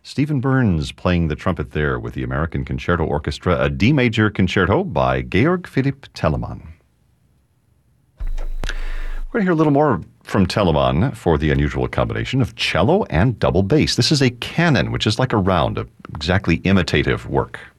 Stephen Burns playing the trumpet there with the American Concerto Orchestra, a D major concerto by Georg Philipp Telemann. We're going to hear a little more from Telemann for the unusual combination of cello and double bass. This is a canon, which is like a round, a exactly imitative work.